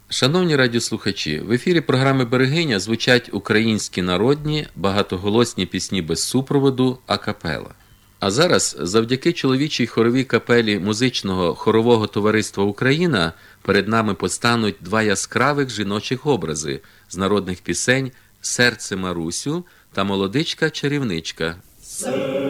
Шановні радіослухачі, в ефірі програми «Берегиня» звучать українські народні, багатоголосні пісні без супроводу акапела. А зараз, завдяки чоловічій хоровій капелі музичного хорового товариства «Україна», перед нами постануть два яскравих жіночих образи з народних пісень «Серце Марусю» та «Молодичка-чарівничка».